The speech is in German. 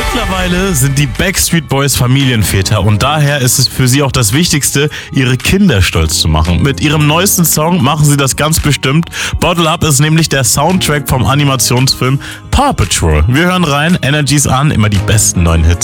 Mittlerweile sind die Backstreet Boys Familienväter und daher ist es für sie auch das Wichtigste, ihre Kinder stolz zu machen. Mit ihrem neuesten Song machen sie das ganz bestimmt. Bottle Up ist nämlich der Soundtrack vom Animationsfilm Paw Patrol. Wir hören rein, Energies an, immer die besten neuen Hits.